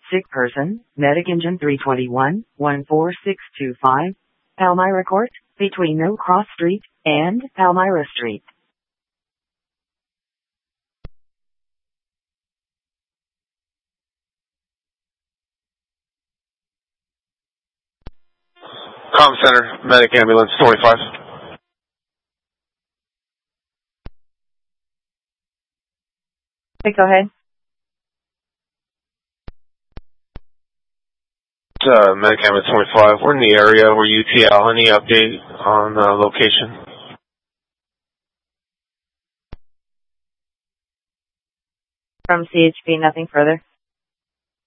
sick person, Medic Engine 321, 14625, Palmyra Court, between No Cross Street and Palmyra Street. Comm Center, Medic Ambulance 25. Okay, go ahead. Medic Ambulance 25. We're in the area. We're UTL. Any update on location? From CHP, nothing further.